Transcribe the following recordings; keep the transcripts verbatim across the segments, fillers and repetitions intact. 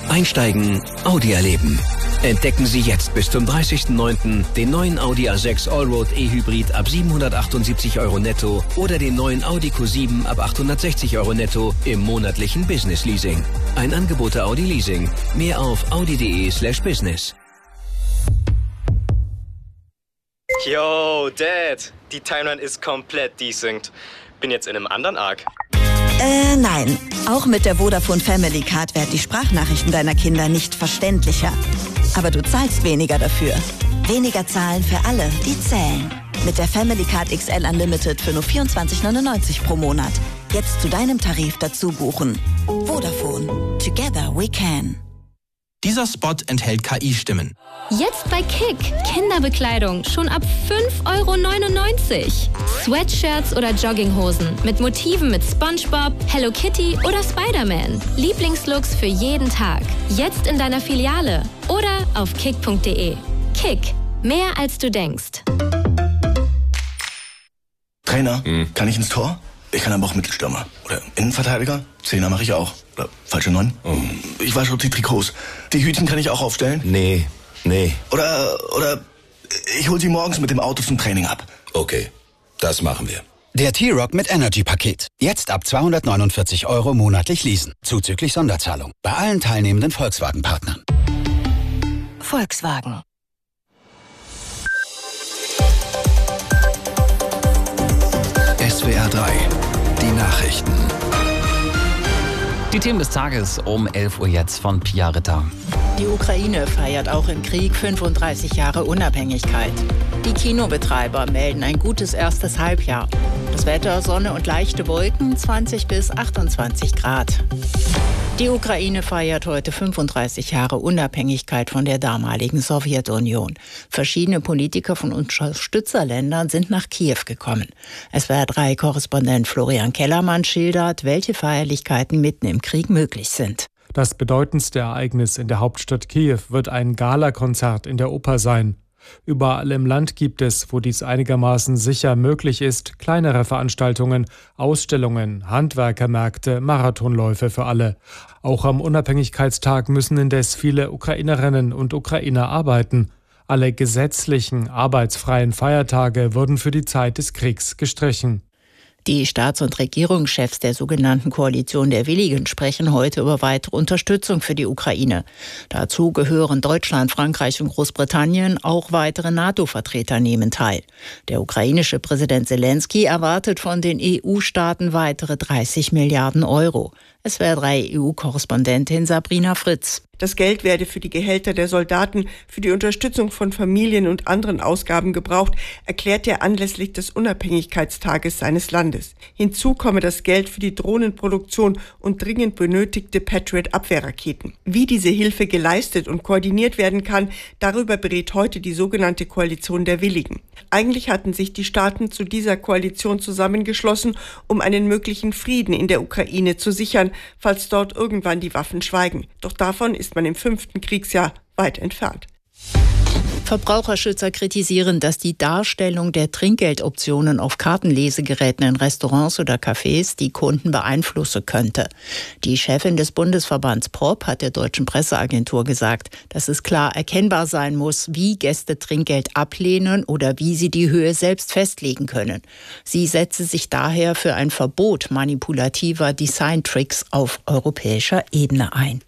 Einsteigen, Audi erleben. Entdecken Sie jetzt bis zum dreißigsten neunten den neuen Audi A sechs Allroad E-Hybrid ab siebenhundertachtundsiebzig Euro netto oder den neuen Audi Q sieben ab achthundertsechzig Euro netto im monatlichen Business Leasing. Ein Angebot der Audi Leasing. Mehr auf audi.de slash business. Yo, Dad, die Timeline ist komplett desynced. Bin jetzt in einem anderen Arc. Äh, nein. Auch mit der Vodafone Family Card werden die Sprachnachrichten deiner Kinder nicht verständlicher. Aber du zahlst weniger dafür. Weniger zahlen für alle, die zählen. Mit der Family Card X L Unlimited für nur vierundzwanzig neunundneunzig pro Monat. Jetzt zu deinem Tarif dazu buchen. Vodafone. Together we can. Dieser Spot enthält K I-Stimmen. Jetzt bei Kick. Kinderbekleidung schon ab fünf Euro neunundneunzig. Sweatshirts oder Jogginghosen mit Motiven mit SpongeBob, Hello Kitty oder Spider-Man. Lieblingslooks für jeden Tag. Jetzt in deiner Filiale oder auf kick punkt de. Kick. Mehr als du denkst. Trainer, hm. kann ich ins Tor? Ich kann aber auch Mittelstürmer. Oder Innenverteidiger? Zehner mache ich auch. Oder falsche Neun? Oh. Ich wasche auch die Trikots. Die Hütchen kann ich auch aufstellen? Nee, nee. Oder, oder ich hol sie morgens mit dem Auto zum Training ab. Okay, das machen wir. Der T-Rock mit Energy-Paket. Jetzt ab zweihundertneunundvierzig Euro monatlich leasen. Zuzüglich Sonderzahlung. Bei allen teilnehmenden Volkswagen-Partnern. Volkswagen. S W R drei. Die Nachrichten. Die Themen des Tages um elf Uhr jetzt von Pia Ritter. Die Ukraine feiert auch im Krieg fünfunddreißig Jahre Unabhängigkeit. Die Kinobetreiber melden ein gutes erstes Halbjahr. Das Wetter, Sonne und leichte Wolken, zwanzig bis achtundzwanzig Grad. Die Ukraine feiert heute fünfunddreißig Jahre Unabhängigkeit von der damaligen Sowjetunion. Verschiedene Politiker von Unterstützerländern sind nach Kiew gekommen. S W R drei Korrespondent Florian Kellermann schildert, welche Feierlichkeiten mitten im Krieg möglich sind. Das bedeutendste Ereignis in der Hauptstadt Kiew wird ein Galakonzert in der Oper sein. Überall im Land gibt es, wo dies einigermaßen sicher möglich ist, kleinere Veranstaltungen, Ausstellungen, Handwerkermärkte, Marathonläufe für alle. Auch am Unabhängigkeitstag müssen indes viele Ukrainerinnen und Ukrainer arbeiten. Alle gesetzlichen, arbeitsfreien Feiertage wurden für die Zeit des Kriegs gestrichen. Die Staats- und Regierungschefs der sogenannten Koalition der Willigen sprechen heute über weitere Unterstützung für die Ukraine. Dazu gehören Deutschland, Frankreich und Großbritannien. Auch weitere NATO-Vertreter nehmen teil. Der ukrainische Präsident Zelensky erwartet von den E U-Staaten weitere dreißig Milliarden Euro. S W R drei E U-Korrespondentin Sabrina Fritz. Das Geld werde für die Gehälter der Soldaten, für die Unterstützung von Familien und anderen Ausgaben gebraucht, erklärt er anlässlich des Unabhängigkeitstages seines Landes. Hinzu komme das Geld für die Drohnenproduktion und dringend benötigte Patriot-Abwehrraketen. Wie diese Hilfe geleistet und koordiniert werden kann, darüber berät heute die sogenannte Koalition der Willigen. Eigentlich hatten sich die Staaten zu dieser Koalition zusammengeschlossen, um einen möglichen Frieden in der Ukraine zu sichern, falls dort irgendwann die Waffen schweigen. Doch davon ist man im fünften Kriegsjahr weit entfernt. Verbraucherschützer kritisieren, dass die Darstellung der Trinkgeldoptionen auf Kartenlesegeräten in Restaurants oder Cafés die Kunden beeinflussen könnte. Die Chefin des Bundesverbands P R O P hat der deutschen Presseagentur gesagt, dass es klar erkennbar sein muss, wie Gäste Trinkgeld ablehnen oder wie sie die Höhe selbst festlegen können. Sie setze sich daher für ein Verbot manipulativer Designtricks auf europäischer Ebene ein.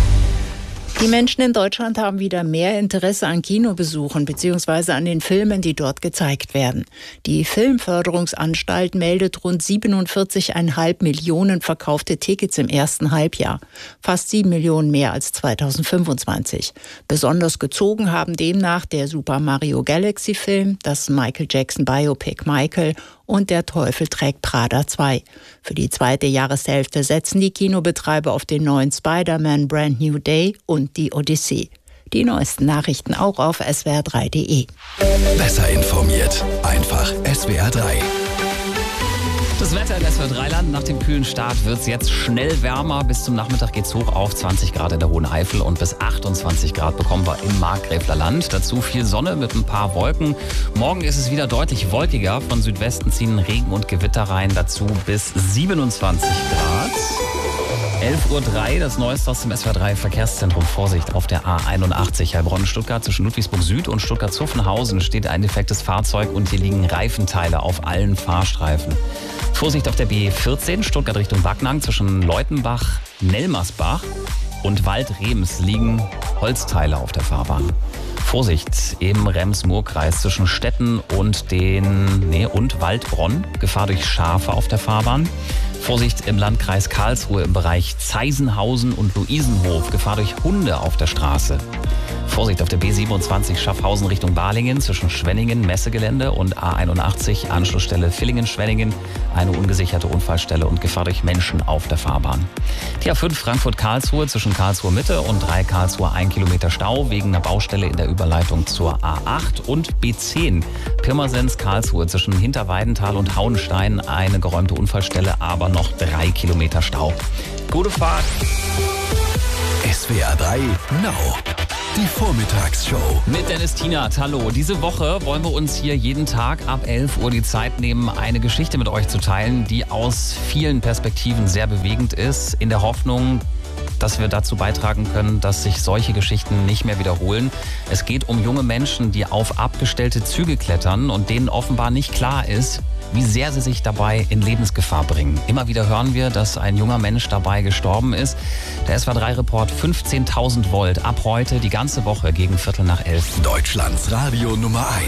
Die Menschen in Deutschland haben wieder mehr Interesse an Kinobesuchen bzw. an den Filmen, die dort gezeigt werden. Die Filmförderungsanstalt meldet rund siebenundvierzig Komma fünf Millionen verkaufte Tickets im ersten Halbjahr. Fast sieben Millionen mehr als zweitausendfünfundzwanzig. Besonders gezogen haben demnach der Super Mario Galaxy Film, das Michael Jackson Biopic Michael und Der Teufel trägt Prada zwei. Für die zweite Jahreshälfte setzen die Kinobetreiber auf den neuen Spider-Man Brand New Day und die Odyssee. Die neuesten Nachrichten auch auf S W R drei Punkt de. Besser informiert. Einfach S W R drei. Das Wetter in S W R drei Land. Nach dem kühlen Start wird es jetzt schnell wärmer. Bis zum Nachmittag geht es hoch auf zwanzig Grad in der Hohen Eifel und bis achtundzwanzig Grad bekommen wir im Markgräfler Land. Dazu viel Sonne mit ein paar Wolken. Morgen ist es wieder deutlich wolkiger. Von Südwesten ziehen Regen und Gewitter rein. Dazu bis siebenundzwanzig Grad. elf Uhr drei, das Neueste aus dem S W R drei Verkehrszentrum. Vorsicht auf der A einundachtzig Heilbronn-Stuttgart. Zwischen Ludwigsburg Süd und Stuttgart-Zuffenhausen steht ein defektes Fahrzeug und hier liegen Reifenteile auf allen Fahrstreifen. Vorsicht auf der B vierzehn, Stuttgart Richtung Wacknang. Zwischen Leutenbach, Nelmersbach und Waldrems liegen Holzteile auf der Fahrbahn. Vorsicht im Rems-Murr-Kreis zwischen Stetten und den nee, und Waldbronn. Gefahr durch Schafe auf der Fahrbahn. Vorsicht im Landkreis Karlsruhe im Bereich Zeisenhausen und Luisenhof. Gefahr durch Hunde auf der Straße. Vorsicht auf der B siebenundzwanzig Schaffhausen Richtung Balingen zwischen Schwenningen, Messegelände und A einundachtzig Anschlussstelle Villingen-Schwenningen. Eine ungesicherte Unfallstelle und Gefahr durch Menschen auf der Fahrbahn. Die A fünf Frankfurt-Karlsruhe zwischen Karlsruhe Mitte und drei Karlsruhe ein Kilometer Stau wegen einer Baustelle in der Überleitung zur A acht. Und B zehn Pirmasens-Karlsruhe zwischen Hinterweidenthal und Hauenstein eine geräumte Unfallstelle, aber noch drei Kilometer Stau. Gute Fahrt! S W R drei Now. Die Vormittagsshow. Mit Dennis Tienert. Hallo. Diese Woche wollen wir uns hier jeden Tag ab elf Uhr die Zeit nehmen, eine Geschichte mit euch zu teilen, die aus vielen Perspektiven sehr bewegend ist, in der Hoffnung, dass wir dazu beitragen können, dass sich solche Geschichten nicht mehr wiederholen. Es geht um junge Menschen, die auf abgestellte Züge klettern und denen offenbar nicht klar ist, wie sehr sie sich dabei in Lebensgefahr bringen. Immer wieder hören wir, dass ein junger Mensch dabei gestorben ist. Der S W R drei Report fünfzehntausend Volt ab heute die ganze Woche gegen Viertel nach elf. Deutschlands Radio Nummer eins.